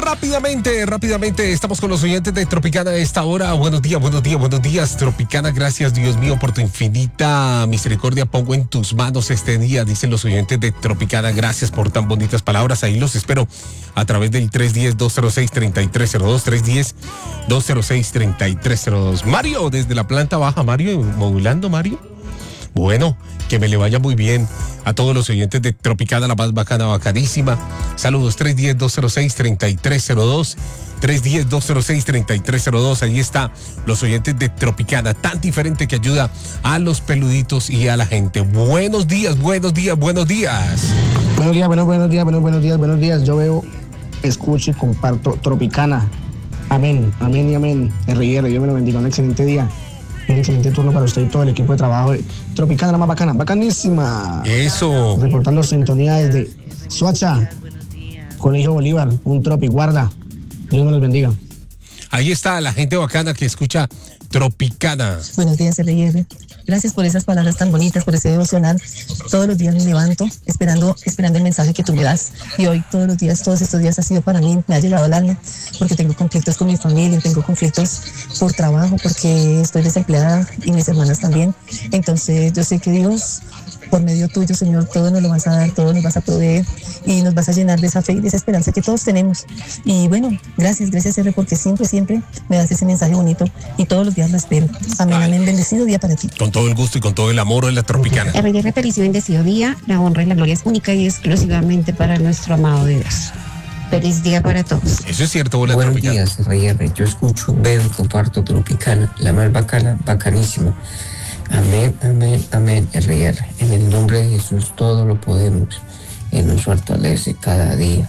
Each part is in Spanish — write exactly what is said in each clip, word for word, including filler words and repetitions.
Rápidamente, rápidamente, estamos con los oyentes de Tropicana a esta hora. Buenos días, buenos días, buenos días, Tropicana. Gracias, Dios mío, por tu infinita misericordia. Pongo en tus manos este día, dicen los oyentes de Tropicana. Gracias por tan bonitas palabras. Ahí los espero a través del tres uno cero, dos cero seis, tres tres cero dos, tres uno cero, dos cero seis, tres tres cero dos. Mario, desde la planta baja, Mario, modulando, Mario. Bueno, que me le vaya muy bien a todos los oyentes de Tropicana, la más bacana, bacanísima. Saludos, tres uno cero, dos cero seis, tres tres cero dos, tres uno cero, dos cero seis, tres tres cero dos. Ahí está, los oyentes de Tropicana, tan diferente que ayuda a los peluditos y a la gente. Buenos días, buenos días, buenos días. Buenos días, buenos, buenos días, buenos, buenos días, buenos días. Yo veo, escucho y comparto Tropicana. Amén, amén y amén. R I R, Dios me lo bendiga, un excelente día. Un excelente turno para usted y todo el equipo de trabajo de Tropicana, la más bacana, bacanísima. Eso. Reportando sintonía desde Soacha, Colegio Bolívar, un Tropi, guarda. Dios me los bendiga. Ahí está la gente bacana que escucha Tropicana. Buenos días, R I R. Gracias por esas palabras tan bonitas, por ese devocional. Todos los días me levanto esperando, esperando el mensaje que tú me das. Y hoy, todos los días, todos estos días ha sido para mí, me ha llegado al alma, porque tengo conflictos con mi familia, tengo conflictos por trabajo, porque estoy desempleada y mis hermanas también. Entonces, yo sé que Dios, por medio tuyo, Señor, todo nos lo vas a dar, todo nos vas a proveer y nos vas a llenar de esa fe y de esa esperanza que todos tenemos. Y bueno, gracias, gracias, R, porque siempre, siempre me das ese mensaje bonito y todos los días lo espero. Amén, amén, bendecido día para ti. Con todo el gusto y con todo el amor en la Tropicana. R I R, feliz y bendecido día. La honra y la gloria es única y exclusivamente para nuestro amado Dios. Feliz día para todos. Eso es cierto, hola, Buenos Tropicana. días, R I R. Yo escucho, veo y comparto Tropicana, la más bacana, bacanísima. Amén, amén, amén, R I R. En el nombre de Jesús todo lo podemos. Él nos fortalece cada día.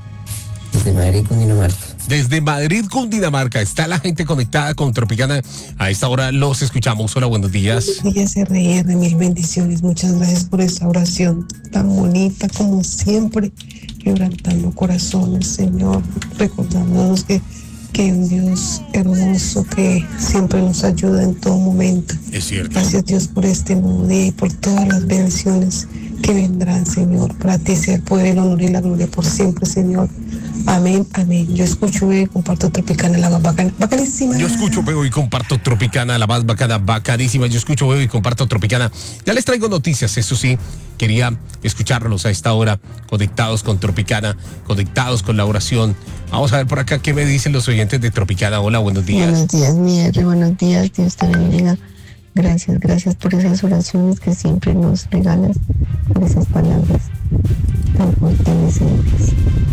Desde Madrid, Cundinamarca. Desde Madrid, Cundinamarca, está la gente conectada con Tropicana. A esta hora los escuchamos. Hola, buenos días. Buenos días, R I R, mil bendiciones. Muchas gracias por esta oración tan bonita como siempre, quebrantando corazones, Señor, recordándonos que que hay un Dios hermoso que siempre nos ayuda en todo momento. Es cierto. Gracias, Dios, por este nuevo día y por todas las bendiciones que vendrán, Señor. Para ti sea el poder, el honor y la gloria por siempre, Señor. Amén, amén. Yo escucho y comparto Tropicana, la más bacana, bacanísima. Yo escucho, veo y comparto Tropicana, la más bacana, bacanísima. Yo escucho, veo y comparto Tropicana. Ya les traigo noticias, eso sí. Quería escucharlos a esta hora, conectados con Tropicana, conectados con la oración. Vamos a ver por acá qué me dicen los oyentes de Tropicana. Hola, buenos días. Buenos días, mi R, buenos días, Dios te bendiga. Gracias, gracias por esas oraciones que siempre nos regalas, por esas palabras tan fortalecedoras.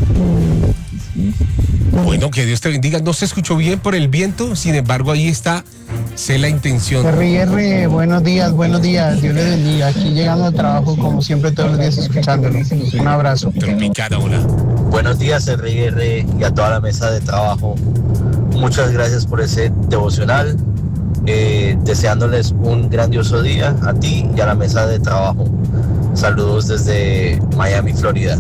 Bueno, que Dios te bendiga. No se escuchó bien por el viento, sin embargo, ahí está, sé la intención. R I R, buenos días, buenos días. Dios le bendiga. Aquí llegando al trabajo, como siempre, todos los días escuchándolo. Un abrazo. Tropicana, hola. Buenos días, R I R, y a toda la mesa de trabajo. Muchas gracias por ese devocional. Eh, deseándoles un grandioso día a ti y a la mesa de trabajo. Saludos desde Miami, Florida.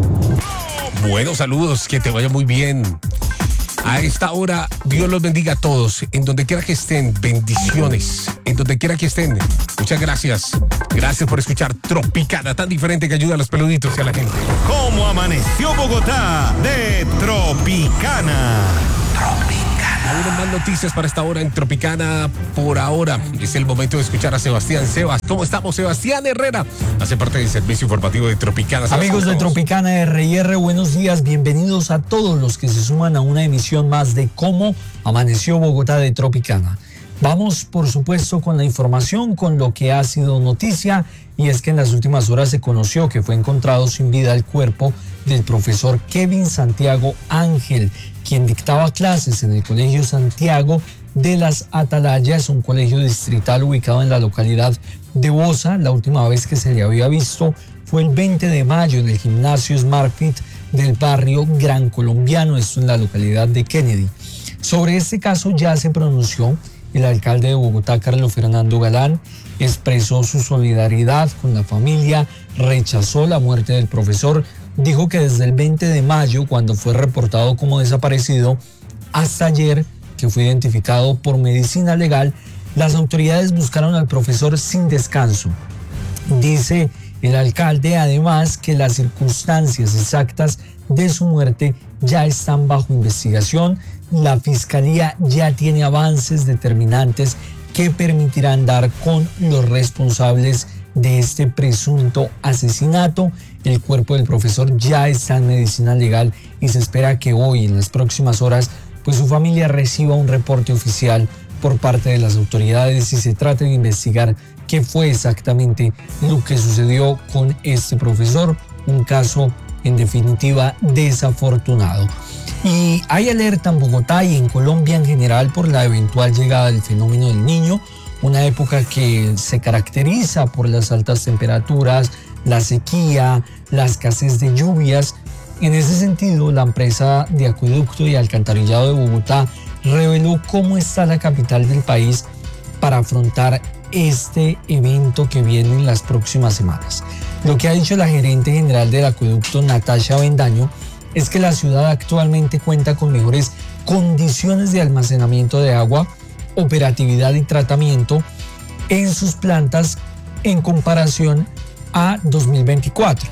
Buenos saludos, que te vaya muy bien. A esta hora, Dios los bendiga a todos, en donde quiera que estén, bendiciones, en donde quiera que estén. Muchas gracias. Gracias por escuchar Tropicana, tan diferente que ayuda a los peluditos y a la gente. ¿Cómo amaneció Bogotá? De Tropicana. Tropicana. Aún más noticias para esta hora en Tropicana. Por ahora es el momento de escuchar a Sebastián. Sebas, ¿cómo estamos? Sebastián Herrera hace parte del servicio informativo de Tropicana. Sebas, amigos de Tropicana R I R, buenos días. Bienvenidos a todos los que se suman a una emisión más de Cómo amaneció Bogotá de Tropicana. Vamos, por supuesto, con la información, con lo que ha sido noticia, y es que en las últimas horas se conoció que fue encontrado sin vida el cuerpo del profesor Kevin Santiago Ángel, quien dictaba clases en el Colegio Santiago de las Atalayas, un colegio distrital ubicado en la localidad de Bosa. La última vez que se le había visto fue el veinte de mayo en el gimnasio SmartFit del barrio Gran Colombiano, esto en la localidad de Kennedy. Sobre este caso ya se pronunció el alcalde de Bogotá, Carlos Fernando Galán, expresó su solidaridad con la familia, rechazó la muerte del profesor, dijo que desde el veinte de mayo, cuando fue reportado como desaparecido, hasta ayer, que fue identificado por medicina legal, las autoridades buscaron al profesor sin descanso. Dice el alcalde además que las circunstancias exactas de su muerte ya están bajo investigación. La Fiscalía ya tiene avances determinantes que permitirán dar con los responsables de este presunto asesinato. El cuerpo del profesor ya está en medicina legal y se espera que hoy, en las próximas horas, pues su familia reciba un reporte oficial por parte de las autoridades y se trate de investigar qué fue exactamente lo que sucedió con este profesor, un caso en definitiva desafortunado. Y hay alerta en Bogotá y en Colombia en general por la eventual llegada del fenómeno del Niño, una época que se caracteriza por las altas temperaturas, la sequía, la escasez de lluvias. En ese sentido, la empresa de acueducto y alcantarillado de Bogotá reveló cómo está la capital del país para afrontar este evento que viene en las próximas semanas. Lo que ha dicho la gerente general del acueducto, Natasha Bendaño, es que la ciudad actualmente cuenta con mejores condiciones de almacenamiento de agua, operatividad y tratamiento en sus plantas en comparación a dos mil veinticuatro,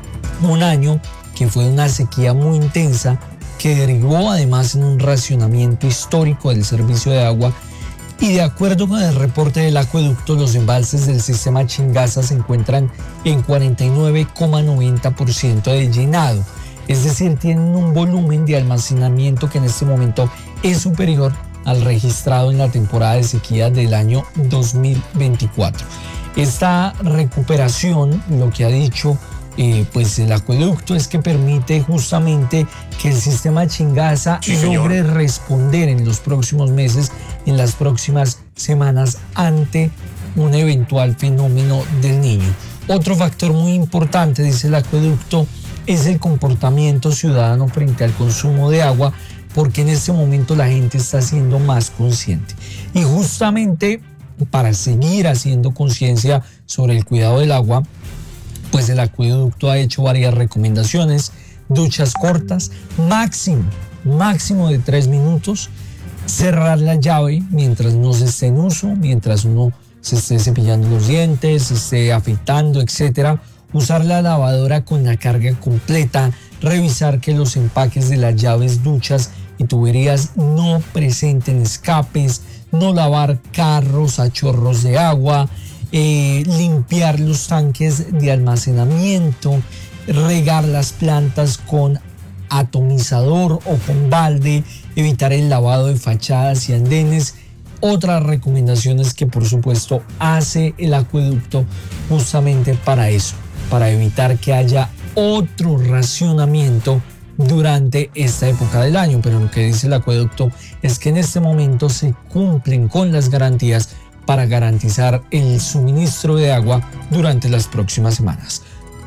un año que fue una sequía muy intensa que derivó además en un racionamiento histórico del servicio de agua. Y de acuerdo con el reporte del acueducto, los embalses del sistema Chingaza se encuentran en cuarenta y nueve coma noventa por ciento de llenado, es decir, tienen un volumen de almacenamiento que en este momento es superior al registrado en la temporada de sequía del año dos mil veinticuatro. Esta recuperación, lo que ha dicho eh, pues el acueducto, es que permite justamente que el sistema Chingaza sí, logre responder en los próximos meses, en las próximas semanas, ante un eventual fenómeno del Niño. Otro factor muy importante, dice el acueducto, es el comportamiento ciudadano frente al consumo de agua, porque en este momento la gente está siendo más consciente. Y justamente para seguir haciendo conciencia sobre el cuidado del agua, pues el acueducto ha hecho varias recomendaciones: duchas cortas, máximo, máximo de tres minutos, cerrar la llave mientras no se esté en uso, mientras uno se esté cepillando los dientes, se esté afeitando, etcétera, usar la lavadora con la carga completa, revisar que los empaques de las llaves, duchas y tuberías no presenten escapes, no lavar carros a chorros de agua, eh, limpiar los tanques de almacenamiento, regar las plantas con atomizador o con balde, evitar el lavado de fachadas y andenes. Otras recomendaciones que por supuesto hace el acueducto justamente para eso, para evitar que haya otro racionamiento durante esta época del año. Pero lo que dice el acueducto es que en este momento se cumplen con las garantías para garantizar el suministro de agua durante las próximas semanas.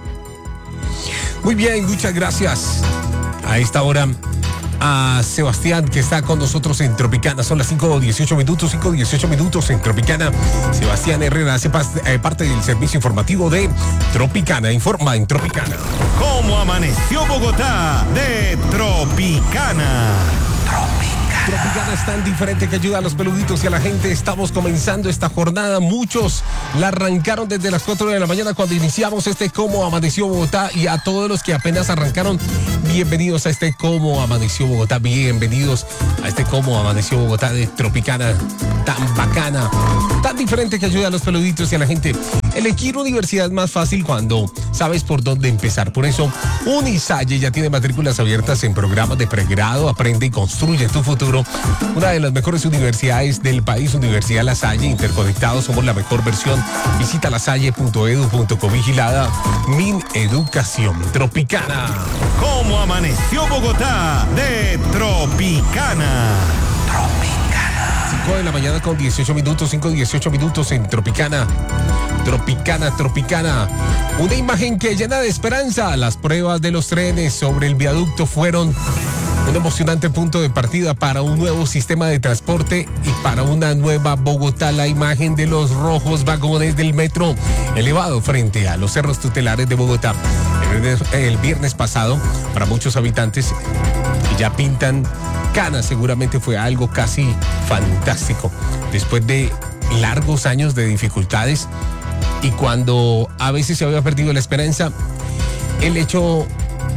Muy bien, muchas gracias. A esta hora a Sebastián, que está con nosotros en Tropicana. Son las cinco dieciocho minutos, cinco dieciocho minutos en Tropicana. Sebastián Herrera hace parte del servicio informativo de Tropicana. Informa en Tropicana. ¿Cómo amaneció Bogotá? De Tropicana. Tropicana. Tropicana es tan diferente que ayuda a los peluditos y a la gente. Estamos comenzando esta jornada. Muchos la arrancaron desde las cuatro de la mañana cuando iniciamos este Cómo Amaneció Bogotá. Y a todos los que apenas arrancaron, bienvenidos a este Cómo Amaneció Bogotá. Bienvenidos a este Cómo Amaneció Bogotá de Tropicana. Tan bacana, tan diferente que ayuda a los peluditos y a la gente. Elegir universidad es más fácil cuando sabes por dónde empezar. Por eso, Unisalle ya tiene matrículas abiertas en programas de pregrado. Aprende y construye tu futuro. Una de las mejores universidades del país, Universidad La Salle, interconectados, somos la mejor versión. Visita lasalle punto edu punto co, vigilada Mineducación. Tropicana. ¿Cómo amaneció Bogotá? De Tropicana. Tropicana. cinco de la mañana con dieciocho minutos, cinco dieciocho minutos en Tropicana. Tropicana, Tropicana. Una imagen que llena de esperanza. Las pruebas de los trenes sobre el viaducto fueron un emocionante punto de partida para un nuevo sistema de transporte y para una nueva Bogotá. La imagen de los rojos vagones del metro elevado frente a los cerros tutelares de Bogotá el viernes, el viernes pasado, para muchos habitantes que ya pintan canas, seguramente fue algo casi fantástico. Después de largos años de dificultades y cuando a veces se había perdido la esperanza, el hecho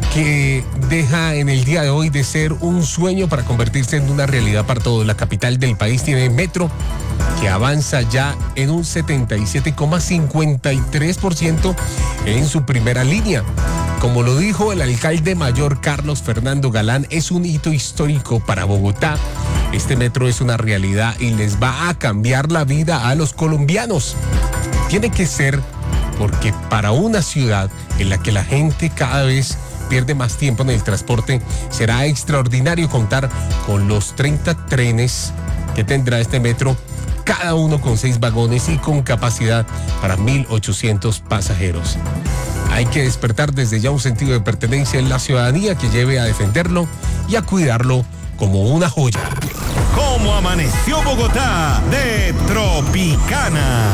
que deja en el día de hoy de ser un sueño para convertirse en una realidad para todos. La capital del país tiene metro que avanza ya en un setenta y siete coma cincuenta y tres por ciento en su primera línea. Como lo dijo el alcalde mayor Carlos Fernando Galán, es un hito histórico para Bogotá. Este metro es una realidad y les va a cambiar la vida a los colombianos. Tiene que ser porque para una ciudad en la que la gente cada vez pierde más tiempo en el transporte, será extraordinario contar con los treinta trenes que tendrá este metro, cada uno con seis vagones y con capacidad para mil ochocientos pasajeros. Hay que despertar desde ya un sentido de pertenencia en la ciudadanía que lleve a defenderlo y a cuidarlo como una joya. ¿Cómo amaneció Bogotá de Tropicana?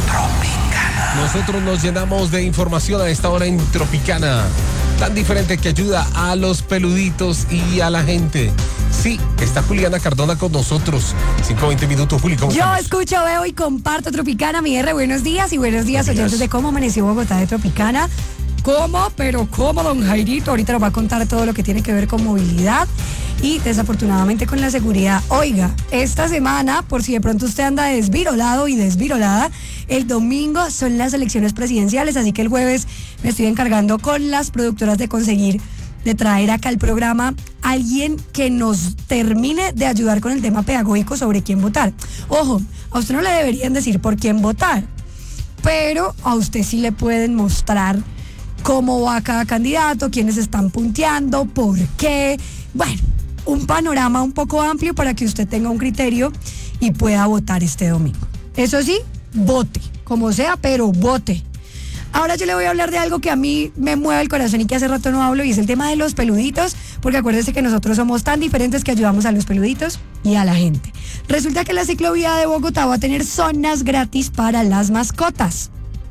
Tropicana. Nosotros nos llenamos de información a esta hora en Tropicana, tan diferente que ayuda a los peluditos y a la gente. Sí, está Juliana Cardona con nosotros. cinco veinte minutos, Juli, ¿cómo Yo estamos? escucho, veo y comparto Tropicana, mi R. Buenos días y buenos días, Buenos días. oyentes de Cómo Amaneció Bogotá de Tropicana. ¿Cómo? Pero ¿cómo, don Jairito? Ahorita nos va a contar todo lo que tiene que ver con movilidad y desafortunadamente con la seguridad. Oiga, esta semana, por si de pronto usted anda desvirolado y desvirolada, el domingo son las elecciones presidenciales, así que el jueves me estoy encargando con las productoras de conseguir, de traer acá al programa a alguien que nos termine de ayudar con el tema pedagógico sobre quién votar. Ojo, a usted no le deberían decir por quién votar, pero a usted sí le pueden mostrar cómo va cada candidato, quiénes están punteando, por qué. Bueno, un panorama un poco amplio para que usted tenga un criterio y pueda votar este domingo. Eso sí, vote, como sea, pero vote. Ahora yo le voy a hablar de algo que a mí me mueve el corazón y que hace rato no hablo, y es el tema de los peluditos, porque acuérdense que nosotros somos tan diferentes que ayudamos a los peluditos y a la gente. Resulta que la ciclovía de Bogotá va a tener zonas gratis para las mascotas.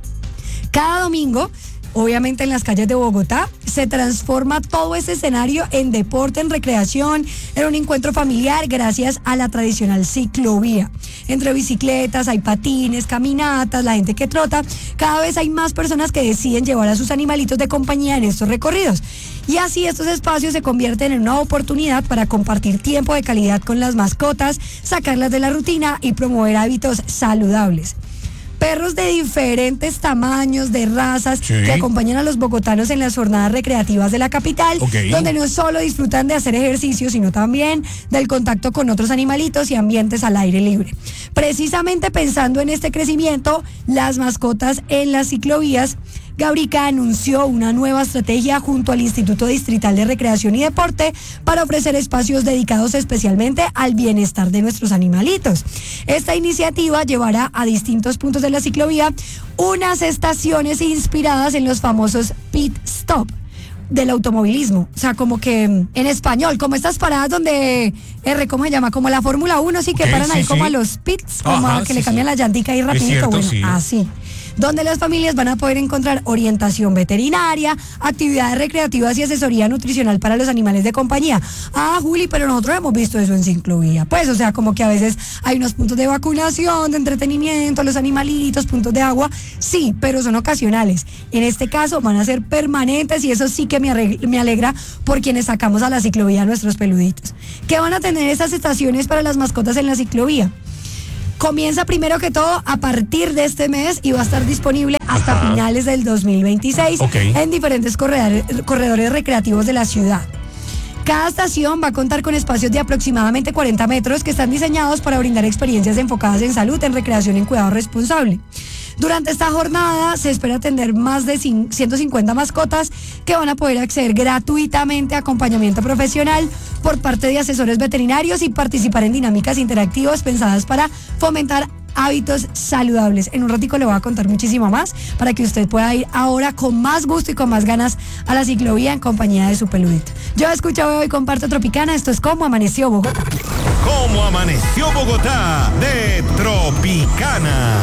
Cada domingo, obviamente en las calles de Bogotá, se transforma todo ese escenario en deporte, en recreación, en un encuentro familiar gracias a la tradicional ciclovía. Entre bicicletas, hay patines, caminatas, la gente que trota, cada vez hay más personas que deciden llevar a sus animalitos de compañía en estos recorridos. Y así estos espacios se convierten en una oportunidad para compartir tiempo de calidad con las mascotas, sacarlas de la rutina y promover hábitos saludables. Perros de diferentes tamaños, de razas, sí, que acompañan a los bogotanos en las jornadas recreativas de la capital, okay, donde no solo disfrutan de hacer ejercicio, sino también del contacto con otros animalitos y ambientes al aire libre. Precisamente pensando en este crecimiento, las mascotas en las ciclovías, Gabrica anunció una nueva estrategia junto al Instituto Distrital de Recreación y Deporte para ofrecer espacios dedicados especialmente al bienestar de nuestros animalitos. Esta iniciativa llevará a distintos puntos de la ciclovía unas estaciones inspiradas en los famosos pit stop del automovilismo, o sea, como que en español, como estas paradas donde, R, ¿cómo se llama? Como la Fórmula uno, sí, que okay, paran sí, ahí como sí. a los pits, como Ajá, a que sí, le cambian sí. la llantica ahí rapidito, cierto, bueno, sí. así. Donde las familias van a poder encontrar orientación veterinaria, actividades recreativas y asesoría nutricional para los animales de compañía. Ah, Juli, pero nosotros hemos visto eso en ciclovía. Pues, o sea, como que a veces hay unos puntos de vacunación, de entretenimiento, los animalitos, puntos de agua. Sí, pero son ocasionales. En este caso van a ser permanentes y eso sí que me, arregla, me alegra por quienes sacamos a la ciclovía a nuestros peluditos. ¿Qué van a tener esas estaciones para las mascotas en la ciclovía? Comienza primero que todo a partir de este mes y va a estar disponible hasta Ajá. finales del dos mil veintiséis, okay, en diferentes corredores, corredores recreativos de la ciudad. Cada estación va a contar con espacios de aproximadamente cuarenta metros que están diseñados para brindar experiencias enfocadas en salud, en recreación y en cuidado responsable. Durante esta jornada se espera atender más de ciento cincuenta mascotas que van a poder acceder gratuitamente a acompañamiento profesional por parte de asesores veterinarios y participar en dinámicas interactivas pensadas para fomentar hábitos saludables. En un ratico le voy a contar muchísimo más para que usted pueda ir ahora con más gusto y con más ganas a la ciclovía en compañía de su peludito. Yo escucho, veo y comparto Tropicana. Esto es Cómo Amaneció Bogotá. ¿Cómo amaneció Bogotá de Tropicana?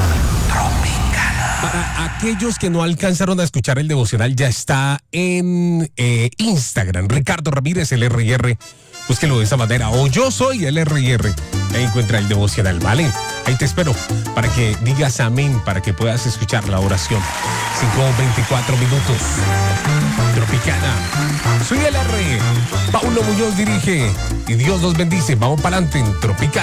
Para aquellos que no alcanzaron a escuchar el devocional, ya está en eh, Instagram. Ricardo Ramírez, el R y R. Búsquelo de esa manera. O Yo Soy el R y R. Ahí encuentra el devocional, ¿vale? Ahí te espero para que digas amén, para que puedas escuchar la oración. cinco veinticuatro minutos. Tropicana. Soy el R. Paulo Muñoz dirige. Y Dios los bendice. Vamos para adelante en Tropicana.